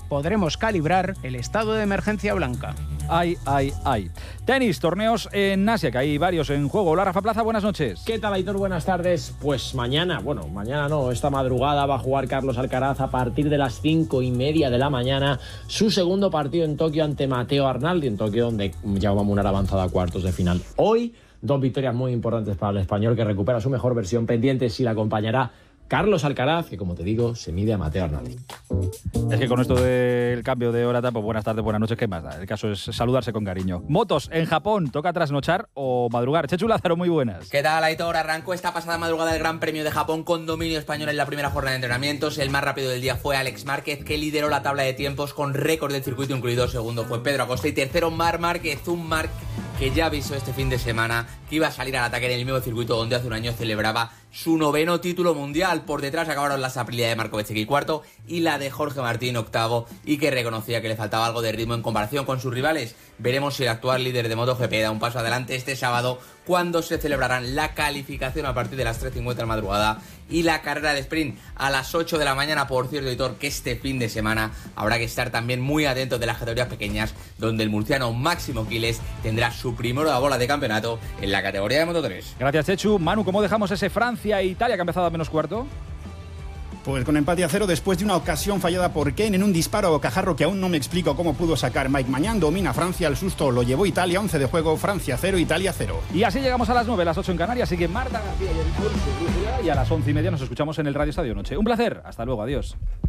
podremos calibrar el estado de emergencia blanca. Ay. Tenis, torneos en Asia, que hay varios en juego. Hola, Rafa Plaza, buenas noches. ¿Qué tal, Aitor? Buenas tardes. Pues mañana no, esta madrugada va a jugar Carlos Alcaraz a partir de las 5:30 de la mañana su segundo partido en Tokio ante Matteo Arnaldi, en Tokio, donde Jaume Munar ha avanzado a cuartos de final. Hoy, 2 victorias muy importantes para el español, que recupera su mejor versión. Pendiente si la acompañará Carlos Alcaraz, que como te digo, se mide a Matteo Arnaldi. Es que con esto del cambio de hora, pues buenas tardes, buenas noches, ¿qué más da? El caso es saludarse con cariño. Motos en Japón, ¿toca trasnochar o madrugar? Chechu Lázaro, muy buenas. ¿Qué tal, Aitor? Arrancó esta pasada madrugada el Gran Premio de Japón con dominio español en la primera jornada de entrenamientos. El más rápido del día fue Alex Márquez, que lideró la tabla de tiempos con récord del circuito incluido. Segundo fue Pedro Acosta y tercero Marc Márquez, un Marc que ya avisó este fin de semana que iba a salir al ataque en el mismo circuito donde hace un año celebraba su 9º título mundial. Por detrás acabaron las Aprilia de Marco Bezzecchi cuarto y la de Jorge Martín octavo, y que reconocía que le faltaba algo de ritmo en comparación con sus rivales. Veremos si el actual líder de MotoGP da un paso adelante este sábado, cuando se celebrarán la calificación a partir de las 3:50 de la madrugada y la carrera de sprint a las 8 de la mañana. Por cierto, Aitor, que este fin de semana habrá que estar también muy atentos de las categorías pequeñas, donde el murciano Máximo Quiles tendrá su primera bola de campeonato en la categoría de Moto3. Gracias, Chechu. Manu, ¿cómo dejamos ese Francia-Italia que ha empezado a menos cuarto? Pues con empate a 0 después de una ocasión fallada por Kane en un disparo a bocajarro que aún no me explico cómo pudo sacar Mike Mañán. Domina Francia, el susto lo llevó Italia. 11 de juego, Francia 0, Italia 0. Y así llegamos a las 9, las 8 en Canarias. Sigue Marta García y a las 11:30 nos escuchamos en el Radio Estadio Noche. Un placer, hasta luego, adiós.